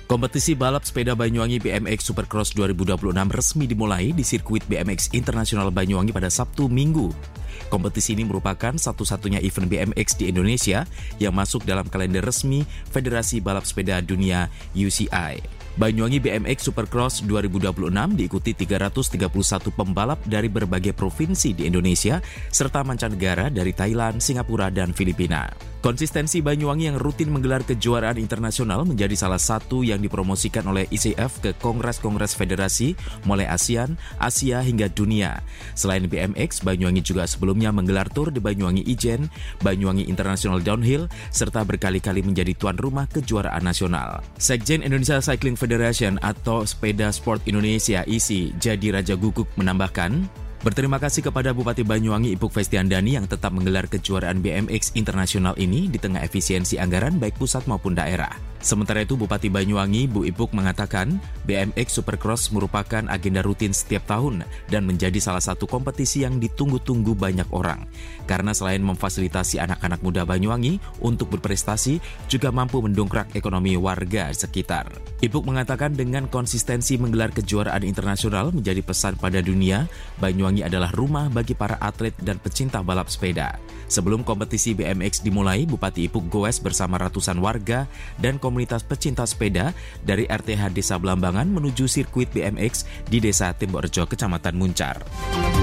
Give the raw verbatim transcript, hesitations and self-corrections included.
Kompetisi balap sepeda Banyuwangi B M X Supercross dua ribu dua puluh enam resmi dimulai di sirkuit B M X Internasional Banyuwangi pada Sabtu Minggu. Kompetisi ini merupakan satu-satunya event B M X di Indonesia yang masuk dalam kalender resmi Federasi Balap Sepeda Dunia U C I. Banyuwangi B M X Supercross dua ribu dua puluh enam diikuti tiga ratus tiga puluh satu pembalap dari berbagai provinsi di Indonesia serta mancanegara dari Thailand, Singapura, dan Filipina. Konsistensi Banyuwangi yang rutin menggelar kejuaraan internasional menjadi salah satu yang dipromosikan oleh I C F ke kongres-kongres federasi mulai ASEAN, Asia hingga dunia. Selain B M X, Banyuwangi juga sebelumnya menggelar tur di Banyuwangi Ijen, Banyuwangi International Downhill, serta berkali-kali menjadi tuan rumah kejuaraan nasional. Sekjen Indonesia Cycling Federation atau Sepeda Sport Indonesia I S I, Jadi Raja Guguk menambahkan, berterima kasih kepada Bupati Banyuwangi Ipuk Festiandani yang tetap menggelar kejuaraan B M X internasional ini di tengah efisiensi anggaran baik pusat maupun daerah. Sementara itu, Bupati Banyuwangi Bu Ipuk mengatakan B M X Supercross merupakan agenda rutin setiap tahun dan menjadi salah satu kompetisi yang ditunggu-tunggu banyak orang. Karena selain memfasilitasi anak-anak muda Banyuwangi untuk berprestasi, juga mampu mendongkrak ekonomi warga sekitar. Ipuk mengatakan dengan konsistensi menggelar kejuaraan internasional menjadi pesan pada dunia, Banyuwangi adalah rumah bagi para atlet dan pecinta balap sepeda. Sebelum kompetisi B M X dimulai, Bupati Ipuk goes bersama ratusan warga dan komunitas pecinta sepeda dari R T H Desa Belambangan menuju sirkuit B M X di Desa Timborejo, Kecamatan Muncar.